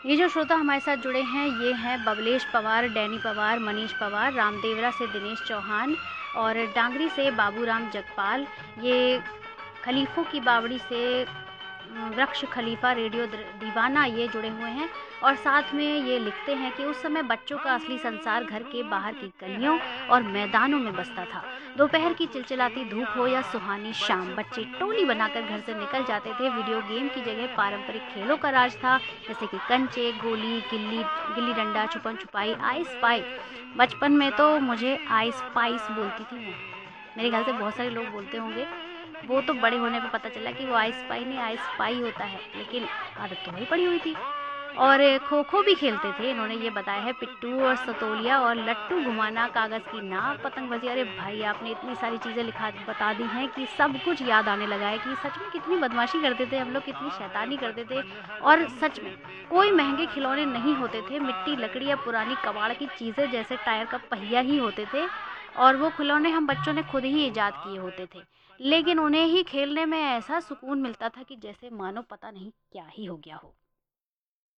ये जो श्रोता हमारे साथ जुड़े हैं ये हैं बबलेश पवार, डैनी पवार, मनीष पवार, रामदेवरा से दिनेश चौहान और डांगरी से बाबूराम जगपाल। ये खलीफों की बावड़ी से वृक्ष खलीफा रेडियो दीवाना ये जुड़े हुए हैं और साथ में ये लिखते हैं कि उस समय बच्चों का असली संसार घर के बाहर की गलियों और मैदानों में बसता था। दोपहर की चिलचिलाती धूप हो या सुहानी शाम, बच्चे टोली बनाकर घर से निकल जाते थे। वीडियो गेम की जगह पारंपरिक खेलों का राज था, जैसे कि कंचे, गोली, गिल्ली डंडा, छुपन छुपाई, आइस पाई। बचपन में तो मुझे आइस पाइस बोलती थी मैं, मेरे ख्याल से बहुत सारे लोग बोलते होंगे। वो तो बड़े होने पे पता चला कि वो आइस पाई नहीं आइस पाई होता है, लेकिन आदत तो वही पड़ी हुई थी। और खो खो भी खेलते थे, इन्होंने ये बताया है। पिट्टू और सतोलिया और लट्टू घुमाना, कागज़ की नाव, पतंगबाजी। अरे भाई, आपने इतनी सारी चीज़ें लिखा बता दी हैं कि सब कुछ याद आने लगा है कि सच में कितनी बदमाशी करते थे हम लोग, कितनी शैतानी करते थे। और सच में कोई महंगे खिलौने नहीं होते थे, मिट्टी, लकड़ी या पुरानी कबाड़ की चीज़ें जैसे टायर का पहिया ही होते थे। और वो खिलौने हम बच्चों ने खुद ही ईजाद किए होते थे, लेकिन उन्हें ही खेलने में ऐसा सुकून मिलता था कि जैसे मानो पता नहीं क्या ही हो गया हो।